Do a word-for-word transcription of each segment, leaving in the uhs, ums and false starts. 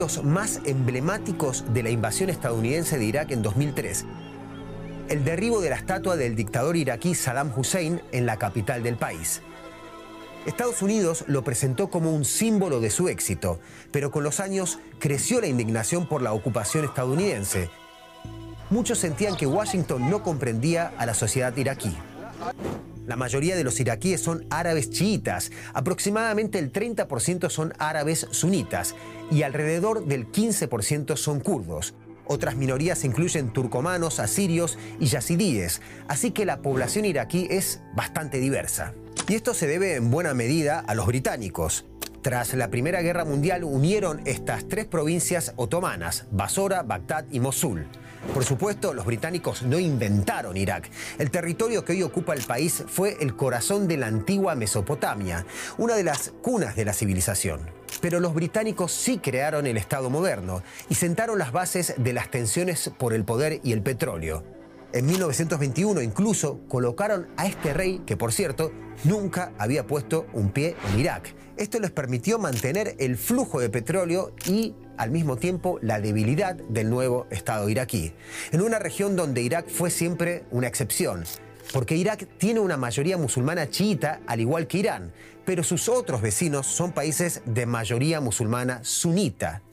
Los más emblemáticos de la invasión estadounidense de Irak en dos mil tres. El derribo de la estatua del dictador iraquí Saddam Hussein en la capital del país. Estados Unidos lo presentó como un símbolo de su éxito, pero con los años creció la indignación por la ocupación estadounidense. Muchos sentían que Washington no comprendía a la sociedad iraquí. La mayoría de los iraquíes son árabes chiitas, aproximadamente el treinta por ciento son árabes sunitas y alrededor del quince por ciento son kurdos. Otras minorías incluyen turcomanos, asirios y yazidíes, así que la población iraquí es bastante diversa. Y esto se debe en buena medida a los británicos. Tras la Primera Guerra Mundial unieron estas tres provincias otomanas, Basora, Bagdad y Mosul. Por supuesto, los británicos no inventaron Irak. El territorio que hoy ocupa el país fue el corazón de la antigua Mesopotamia, una de las cunas de la civilización. Pero los británicos sí crearon el Estado moderno y sentaron las bases de las tensiones por el poder y el petróleo. En mil novecientos veintiuno incluso colocaron a este rey, que por cierto nunca había puesto un pie en Irak. Esto les permitió mantener el flujo de petróleo y al mismo tiempo la debilidad del nuevo Estado iraquí, en una región donde Irak fue siempre una excepción, porque Irak tiene una mayoría musulmana chiita al igual que Irán, pero sus otros vecinos son países de mayoría musulmana sunita.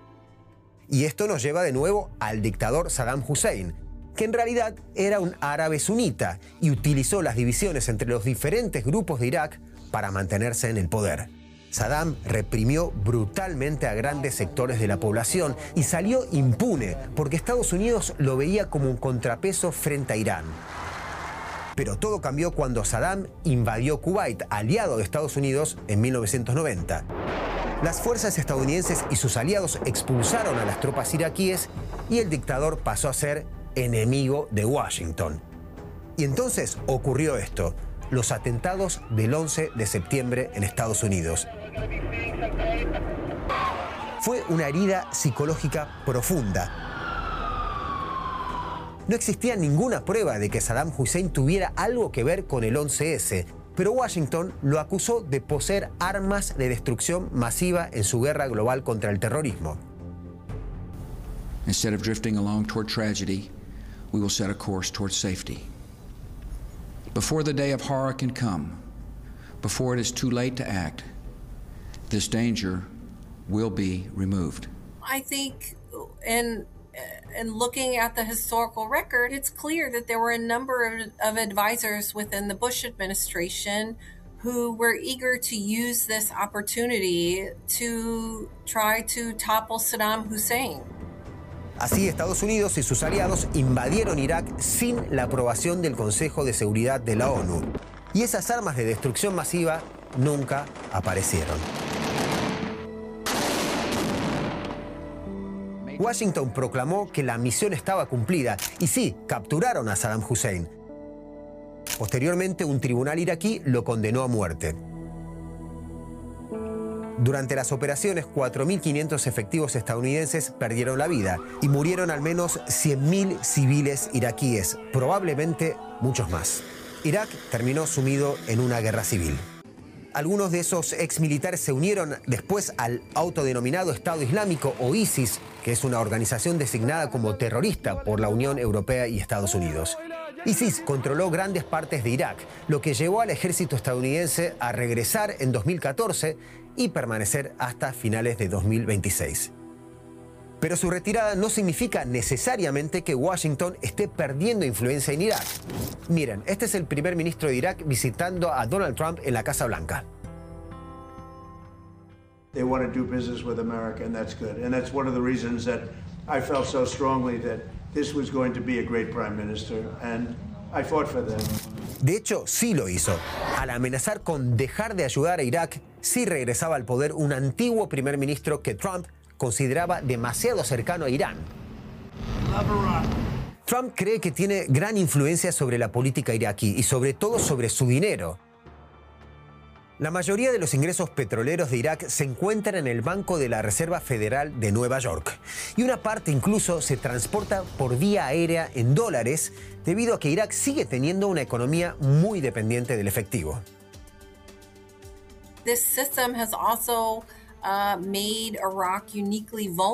Y esto nos lleva de nuevo al dictador Saddam Hussein, que en realidad era un árabe sunita y utilizó las divisiones entre los diferentes grupos de Irak para mantenerse en el poder. Saddam reprimió brutalmente a grandes sectores de la población y salió impune porque Estados Unidos lo veía como un contrapeso frente a Irán. Pero todo cambió cuando Saddam invadió Kuwait, aliado de Estados Unidos, en mil novecientos noventa. Las fuerzas estadounidenses y sus aliados expulsaron a las tropas iraquíes y el dictador pasó a ser enemigo de Washington. Y entonces ocurrió esto, los atentados del once de septiembre en Estados Unidos. Fue una herida psicológica profunda. No existía ninguna prueba de que Saddam Hussein tuviera algo que ver con el once ese, pero Washington lo acusó de poseer armas de destrucción masiva en su guerra global contra el terrorismo. Instead of drifting along toward tragedy, we will set a course towards safety. Before the day of horror can come, before it is too late to act, this danger will be removed. I think in, in looking at the historical record, it's clear that there were a number of, of advisors within the Bush administration who were eager to use this opportunity to try to topple Saddam Hussein. Así, Estados Unidos y sus aliados invadieron Irak sin la aprobación del Consejo de Seguridad de la ONU. Y esas armas de destrucción masiva nunca aparecieron. Washington proclamó que la misión estaba cumplida y sí, capturaron a Saddam Hussein. Posteriormente, un tribunal iraquí lo condenó a muerte. Durante las operaciones, cuatro mil quinientos efectivos estadounidenses perdieron la vida y murieron al menos cien mil civiles iraquíes, probablemente muchos más. Irak terminó sumido en una guerra civil. Algunos de esos exmilitares se unieron después al autodenominado Estado Islámico o ISIS, que es una organización designada como terrorista por la Unión Europea y Estados Unidos. ISIS controló grandes partes de Irak, lo que llevó al ejército estadounidense a regresar en dos mil catorce y permanecer hasta finales de dos mil veintiséis. Pero su retirada no significa necesariamente que Washington esté perdiendo influencia en Irak. Miren, este es el primer ministro de Irak visitando a Donald Trump en la Casa Blanca. They want to do business with America, and that's good. And that's one of the reasons that I felt so strongly that this was going to be a great prime minister, and I fought for them. De hecho, sí lo hizo. Al amenazar con dejar de ayudar a Irak, sí regresaba al poder un antiguo primer ministro que Trump consideraba demasiado cercano a Irán. Trump cree que tiene gran influencia sobre la política iraquí y sobre todo sobre su dinero. La mayoría de los ingresos petroleros de Irak se encuentran en el Banco de la Reserva Federal de Nueva York. Y una parte incluso se transporta por vía aérea en dólares debido a que Irak sigue teniendo una economía muy dependiente del efectivo. This system has also uh, made Iraq uniquely vulnerable.